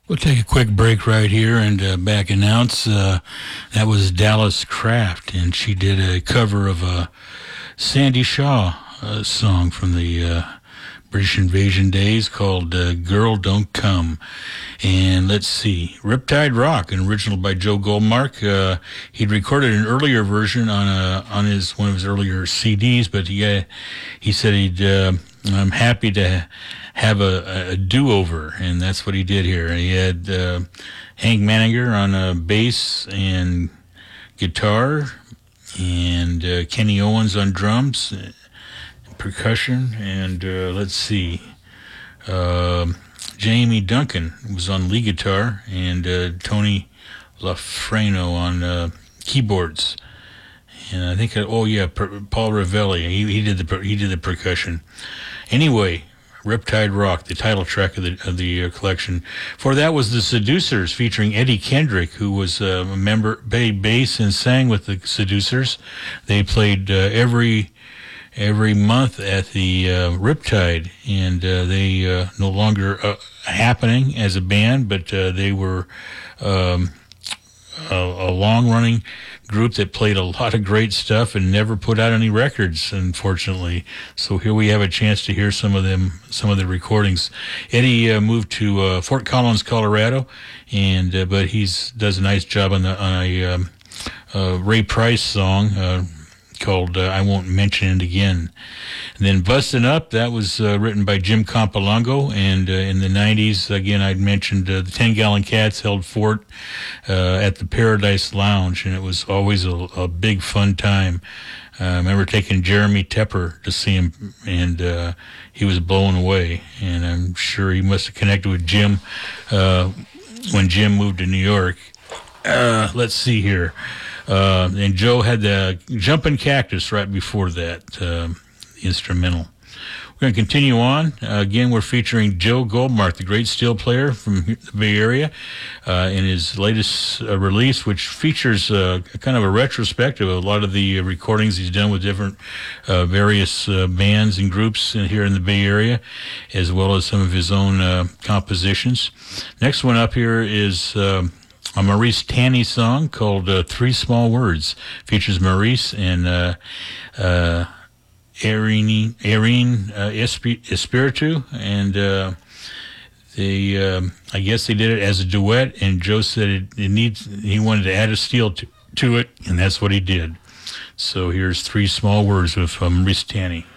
We'll take a quick break right here and back announce that was Dallas Craft, and she did a cover of a Sandy Shaw song from the British Invasion days called Girl Don't Come. And let's see, Riptide Rock, an original by Joe Goldmark. He'd recorded an earlier version on his one of his earlier CDs, but he said I'm happy to have a do-over, and that's what he did here. He had Hank Manninger on bass and guitar, and Kenny Owens on drums, percussion, and let's see, Jamie Duncan was on lead guitar, and Tony LaFreno on keyboards. And I think, Paul Ravelli. He did the percussion. Anyway, Riptide Rock, the title track of the collection. For that was the Seducers, featuring Eddie Kendrick, who was a member, played bass and sang with the Seducers. They played every month at the Riptide, and they no longer happening as a band, but they were a long-running group that played a lot of great stuff and never put out any records, unfortunately. So here we have a chance to hear some of the recordings. Eddie moved to Fort Collins, Colorado, and but does a nice job on a Ray Price song called I Won't Mention It Again. And then Bustin' Up, that was written by Jim Campolongo, and in the 90s, again, I'd mentioned the 10 Gallon Cats held fort at the Paradise Lounge, and it was always a big fun time. I remember taking Jeremy Tepper to see him, and he was blown away, and I'm sure he must have connected with Jim when Jim moved to New York. Let's see here. And Joe had the Jumpin' Cactus right before that, instrumental. We're going to continue on. Again, we're featuring Joe Goldmark, the great steel player from the Bay Area, in his latest release, which features kind of a retrospective of a lot of the recordings he's done with different various bands and groups here in the Bay Area, as well as some of his own compositions. Next one up here is a Maurice Tanny song called Three Small Words. Features Maurice and Irene Espiritu, and I guess they did it as a duet, and Joe said he wanted to add a steel to it, and that's what he did. So here's Three Small Words with Maurice Tanny.